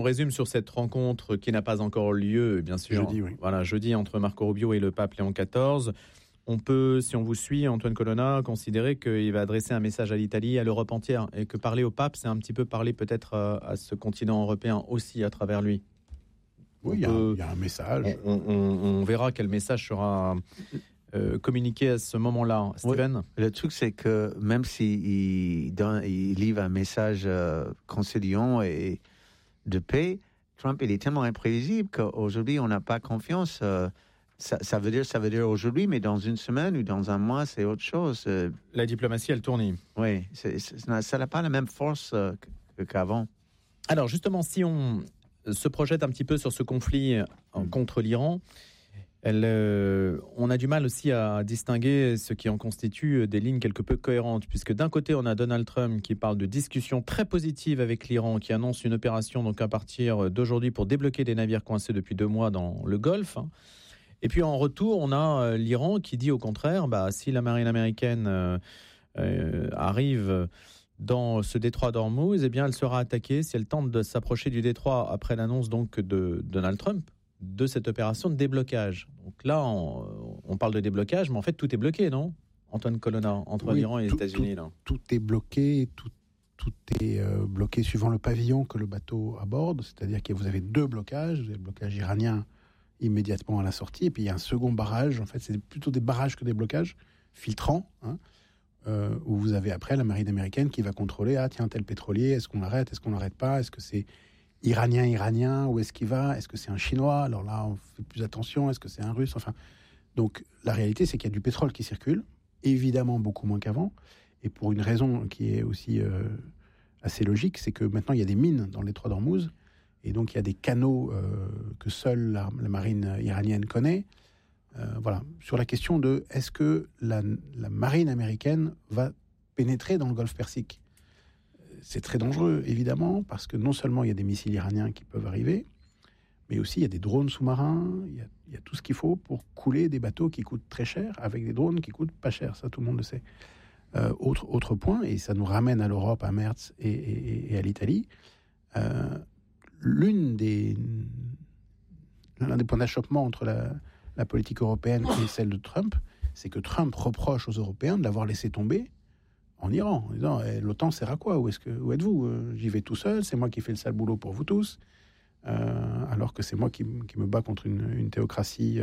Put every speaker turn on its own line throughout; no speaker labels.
On résume sur cette rencontre qui n'a pas encore lieu, bien sûr.
Jeudi, oui.
Voilà, jeudi entre Marco Rubio et le pape Léon XIV. On peut, si on vous suit, Antoine Colonna, considérer qu'il va adresser un message à l'Italie, à l'Europe entière, et que parler au pape, c'est un petit peu parler peut-être à ce continent européen aussi à travers lui.
Oui, il y a un message.
On verra quel message sera communiqué à ce moment-là. Steven ?
Oui. Le truc, c'est que même s'il livre un message conciliant et de paix, Trump, il est tellement imprévisible qu'aujourd'hui, on n'a pas confiance. Ça veut dire aujourd'hui, mais dans une semaine ou dans un mois, c'est autre chose.
La diplomatie, elle tourne.
Oui, ça n'a pas la même force qu'avant.
Alors justement, si on se projette un petit peu sur ce conflit contre l'Iran, on a du mal aussi à distinguer ce qui en constitue des lignes quelque peu cohérentes, puisque d'un côté, on a Donald Trump qui parle de discussions très positives avec l'Iran, qui annonce une opération donc à partir d'aujourd'hui pour débloquer des navires coincés depuis 2 mois dans le Golfe. Et puis en retour, on a l'Iran qui dit au contraire, si la marine américaine arrive dans ce détroit d'Ormuz, eh bien elle sera attaquée si elle tente de s'approcher du détroit après l'annonce donc de Donald Trump de cette opération de déblocage. Donc là, on parle de déblocage, mais en fait tout est bloqué, non, Antoine Colonna, entre l'Iran et les États-Unis là.
Tout est bloqué, tout est bloqué suivant le pavillon que le bateau aborde, c'est-à-dire que vous avez 2 blocages, vous avez le blocage iranien immédiatement à la sortie, et puis il y a un second barrage, en fait c'est plutôt des barrages que des blocages filtrants, où vous avez après la marine américaine qui va contrôler, tel pétrolier, est-ce qu'on l'arrête pas, est-ce que c'est iranien, où est-ce qu'il va, est-ce que c'est un chinois, alors là on fait plus attention, est-ce que c'est un russe, donc la réalité c'est qu'il y a du pétrole qui circule, évidemment beaucoup moins qu'avant, et pour une raison qui est aussi assez logique, c'est que maintenant il y a des mines dans le détroit d'Ormuz, et donc il y a des canaux que seule la marine iranienne connaît. Voilà. Sur la question de est-ce que la marine américaine va pénétrer dans le Golfe Persique, c'est très dangereux, évidemment, parce que non seulement il y a des missiles iraniens qui peuvent arriver, mais aussi il y a des drones sous-marins, il y a tout ce qu'il faut pour couler des bateaux qui coûtent très cher, avec des drones qui coûtent pas cher, ça tout le monde le sait. Autre point, et ça nous ramène à l'Europe, à Merz et à l'Italie, l'un des points d'achoppement entre la politique européenne et celle de Trump, c'est que Trump reproche aux Européens de l'avoir laissé tomber en Iran, en disant l'OTAN sert à quoi, où êtes-vous, j'y vais tout seul, c'est moi qui fais le sale boulot pour vous tous, alors que c'est moi qui me bats contre une théocratie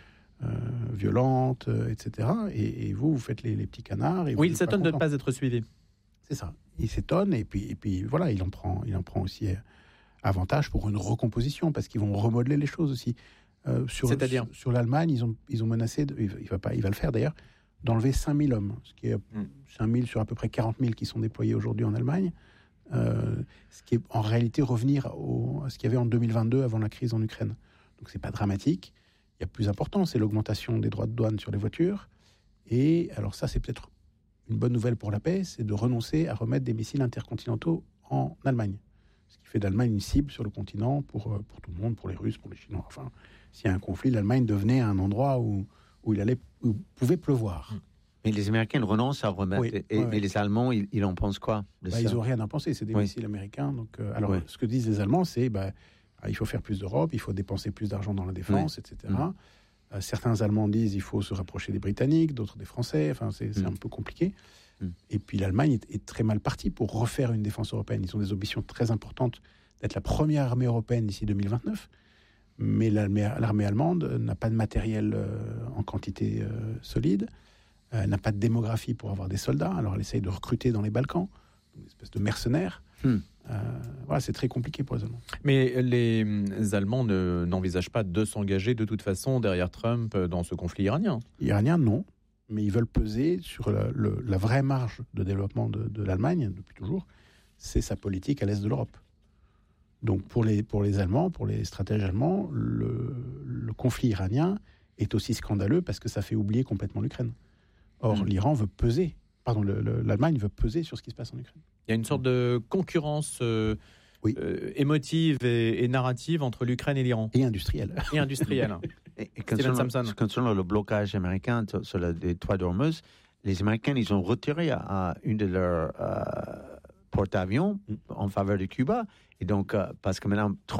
violente, etc. Et vous faites les petits canards. Et
il s'étonne de ne pas être suivi.
C'est ça. Il s'étonne et puis voilà, il en prend aussi avantage pour une recomposition, parce qu'ils vont remodeler les choses aussi. C'est-à-dire sur l'Allemagne, ils ont menacé, il va le faire d'ailleurs, d'enlever 5000 hommes, ce qui est 5000 sur à peu près 40 000 qui sont déployés aujourd'hui en Allemagne, ce qui est en réalité revenir à ce qu'il y avait en 2022 avant la crise en Ukraine. Donc c'est pas dramatique. Il y a plus important, c'est l'augmentation des droits de douane sur les voitures. Et alors ça, c'est peut-être une bonne nouvelle pour la paix, c'est de renoncer à remettre des missiles intercontinentaux en Allemagne. Ce qui fait d'Allemagne une cible sur le continent pour tout le monde, pour les Russes, pour les Chinois. Enfin, s'il y a un conflit, l'Allemagne devenait un endroit où il pouvait pleuvoir.
Mais les Américains renoncent à remettre. Mais les Allemands, ils en pensent quoi de ça ?
Ils n'ont rien à penser, c'est des missiles américains. Donc, ce que disent les Allemands, c'est il faut faire plus d'Europe, il faut dépenser plus d'argent dans la défense, etc. Certains Allemands disent qu'il faut se rapprocher des Britanniques, d'autres des Français. Enfin, c'est un peu compliqué. Et puis l'Allemagne est très mal partie pour refaire une défense européenne. Ils ont des ambitions très importantes d'être la première armée européenne d'ici 2029. Mais l'armée allemande n'a pas de matériel en quantité solide, n'a pas de démographie pour avoir des soldats. Alors elle essaye de recruter dans les Balkans, une espèce de mercenaires. Voilà, c'est très compliqué pour les Allemands. Mais
les Allemands n'envisagent pas de s'engager de toute façon derrière Trump dans ce conflit iranien.
Iranien, non. Mais ils veulent peser sur la vraie marge de développement de l'Allemagne, depuis toujours. C'est sa politique à l'est de l'Europe. Donc pour les Allemands, pour les stratèges allemands, le conflit iranien est aussi scandaleux parce que ça fait oublier complètement l'Ukraine. Or, l'Allemagne veut peser sur ce qui se passe en Ukraine.
Il y a une sorte de concurrence émotive et narrative entre l'Ukraine et l'Iran.
Et industrielle.
Et concernant le blocage américain sur le détroit d'Ormuz, les Américains, ils ont retiré à une de leurs porte-avions en faveur de Cuba. Et donc, parce que maintenant,